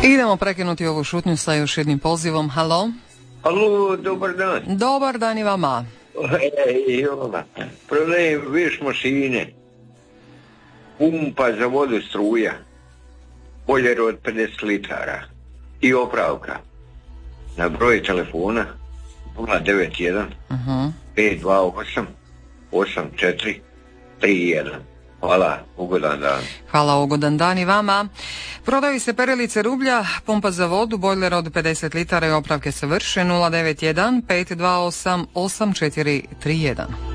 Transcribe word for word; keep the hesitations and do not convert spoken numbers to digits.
Idemo prekinuti ovu šutnju sa još jednim pozivom. Halo? Halo, dobar dan. Dobar dan i vama. Ej, ona, prodajem veš mašine, pumpa za vodu, struja, bojler od pedeset litara i opravka. Na broj telefona nula devet jedan pet dva osam osam četiri tri jedan. Hvala, ugodan dan. Hvala, ugodan dan i vama. Prodaju se perilice rublja, pumpa za vodu, bojler od pedeset litara i opravke se vrše. Nula devet jedan pet dva osam osam četiri tri jedan.